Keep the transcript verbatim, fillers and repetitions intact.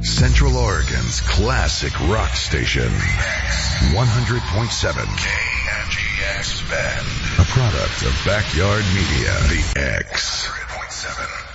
Central Oregon's classic rock station. one hundred point seven K N G X Bend. A product of Backyard Media. The X. one hundred point seven